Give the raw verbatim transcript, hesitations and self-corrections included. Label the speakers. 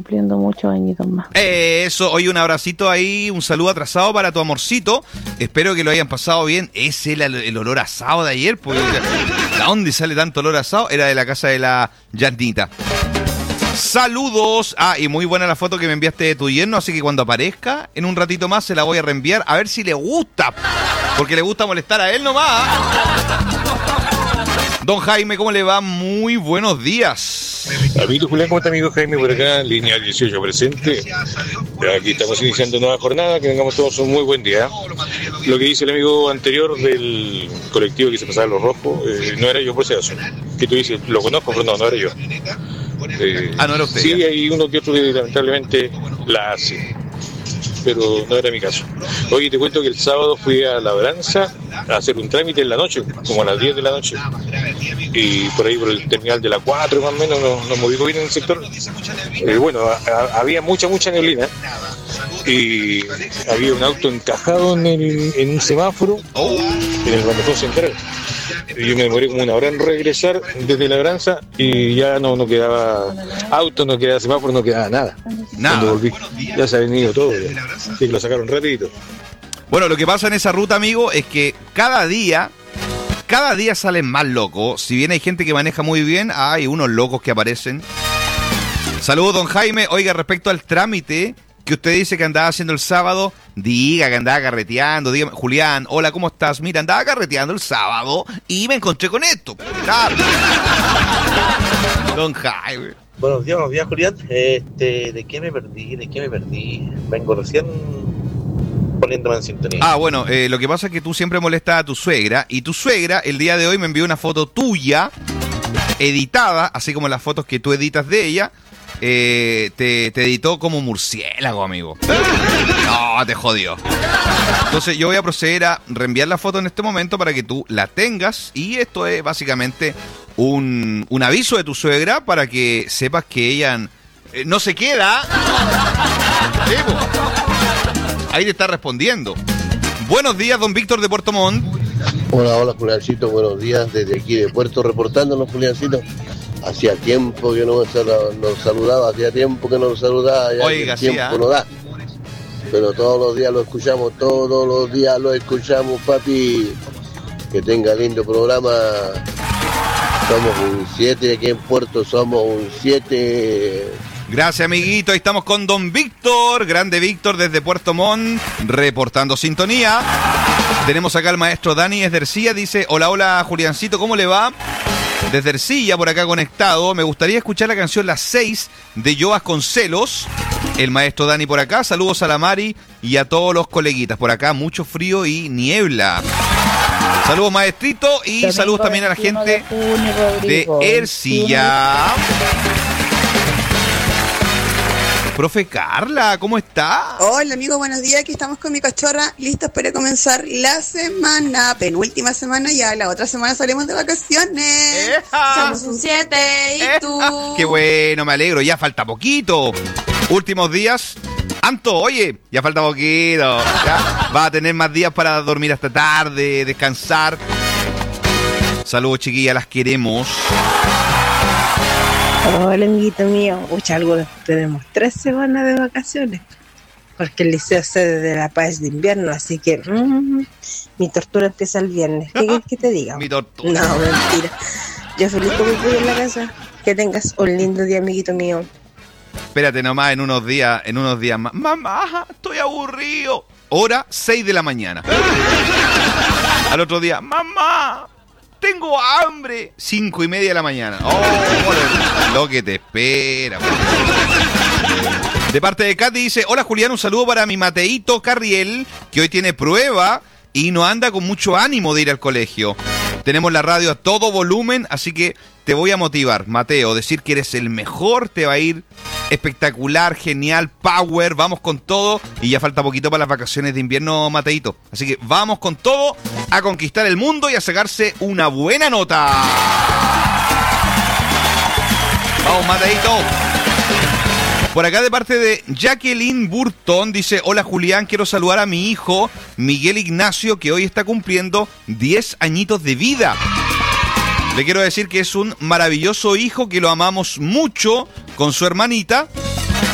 Speaker 1: cumpliendo muchos añitos más.
Speaker 2: Eso, hoy un abracito ahí, un saludo atrasado para tu amorcito. Espero que lo hayan pasado bien. Ese es el, el olor asado de ayer, porque ¿de dónde sale tanto olor asado? Era de la casa de la Yandita. Saludos. Ah, y muy buena la foto que me enviaste de tu yerno, así que cuando aparezca, en un ratito más se la voy a reenviar, a ver si le gusta, porque le gusta molestar a él nomás. Don Jaime, ¿cómo le va? Muy buenos días.
Speaker 3: Amigo Julián, ¿cómo está amigo Jaime? Por acá, línea dieciocho presente. Aquí estamos iniciando nueva jornada, que tengamos todos un muy buen día. Lo que dice el amigo anterior del colectivo que se pasaba los rojos, eh, no era yo por si acaso. Que tú dices, lo conozco, pero no, no era yo. Eh,
Speaker 2: ah, no era usted.
Speaker 3: Sí, hay uno que otro que lamentablemente la hace, pero no era mi caso. Oye, te cuento que el sábado fui a Labranza a hacer un trámite en la noche, como a las diez de la noche. Y por ahí, por el terminal de la cuatro más o menos, nos, nos movimos bien en el sector. Eh, bueno, a, a, había mucha, mucha neblina. Y había un auto encajado en, el, en un semáforo, en el bandejón central. Y yo me demoré como una hora en regresar desde Labranza y ya no, no quedaba auto, no quedaba semáforo, no quedaba nada.
Speaker 2: Nada.
Speaker 3: Cuando volví, ya se ha venido todo, ya. Así que lo sacaron rapidito.
Speaker 2: Bueno, lo que pasa en esa ruta, amigo, es que cada día, cada día salen más locos. Si bien hay gente que maneja muy bien, hay unos locos que aparecen. Saludos, don Jaime. Oiga, respecto al trámite que usted dice que andaba haciendo el sábado, diga que andaba carreteando, dígame, Julián, hola, ¿cómo estás? Mira, andaba carreteando el sábado y me encontré con esto. Claro. Don Jaime.
Speaker 4: Buenos días, buenos días, Julián. Este, ¿de qué me perdí? ¿De qué me perdí? Vengo recién poniéndome en sintonía.
Speaker 2: Ah, bueno, eh, lo que pasa es que tú siempre molestas a tu suegra, y tu suegra el día de hoy me envió una foto tuya, editada, así como las fotos que tú editas de ella. Eh, te, te editó como murciélago, amigo. No, te jodió. Entonces yo voy a proceder a reenviar la foto en este momento para que tú la tengas. Y esto es básicamente un, un aviso de tu suegra para que sepas que ella eh, no se queda. Sí, pues. Ahí te está respondiendo. Buenos días, don Víctor de Puerto Montt.
Speaker 5: Hola, hola, Juliancito. Buenos días desde aquí de Puerto, reportándonos, Juliancito. Hacía tiempo que no nos saludaba, hacía tiempo que no nos saludaba, ya
Speaker 2: Oiga,
Speaker 5: el tiempo
Speaker 2: sí, ¿eh?
Speaker 5: no da. Pero todos los días lo escuchamos, todos los días lo escuchamos, papi. Que tenga lindo programa. Somos un siete aquí en Puerto, somos un siete.
Speaker 2: Gracias, amiguito. Ahí estamos con don Víctor, grande Víctor desde Puerto Montt, reportando sintonía. Tenemos acá al maestro Dani Esdercilla, dice, hola, hola, Juliancito, ¿cómo le va? Desde Ercilla, por acá conectado. Me gustaría escuchar la canción Las seis de Joas Concelos. El maestro Dani por acá. Saludos a la Mari y a todos los coleguitas. Por acá mucho frío y niebla. Saludos, maestrito. Y domingo, saludos también a la gente de, junio, de Ercilla. Profe Carla, ¿cómo está?
Speaker 6: Hola, amigo, buenos días. Aquí estamos con mi cachorra, listos para comenzar la semana, penúltima semana ya. La otra semana salimos de vacaciones.
Speaker 2: ¡Eja!
Speaker 6: Somos un siete, ¿y
Speaker 2: ¡Eja!
Speaker 6: tú?
Speaker 2: ¡Qué bueno, me alegro! Ya falta poquito. Últimos días. Anto, oye, ya falta poquito. Ya va a tener más días para dormir hasta tarde, descansar. Saludos, chiquillas, las queremos.
Speaker 1: Hola, amiguito mío. Ucha, algunos tenemos tres semanas de vacaciones. Porque el liceo es sede de la paz de invierno, así que mmm, mi tortura empieza el viernes. ¿Qué quieres que te diga?
Speaker 2: Mi tortura.
Speaker 1: No, mentira. Yo feliz como estoy en la casa. Que tengas un lindo día, amiguito mío.
Speaker 2: Espérate nomás, en unos días, en unos días más. Mamá, estoy aburrido. Hora seis de la mañana. Al otro día, mamá, tengo hambre. Cinco y media de la mañana. Oh, lo que te espera. De parte de Katy dice, hola Julián, un saludo para mi Mateito Carriel, que hoy tiene prueba y no anda con mucho ánimo de ir al colegio. Tenemos la radio a todo volumen, así que te voy a motivar, Mateo, decir que eres el mejor, te va a ir espectacular, genial, power, vamos con todo, y ya falta poquito para las vacaciones de invierno, Mateito. Así que vamos con todo a conquistar el mundo y a sacarse una buena nota. Vamos, Mateito. Por acá de parte de Jacqueline Burton dice, hola Julián, quiero saludar a mi hijo Miguel Ignacio, que hoy está cumpliendo diez añitos de vida. Le quiero decir que es un maravilloso hijo, que lo amamos mucho con su hermanita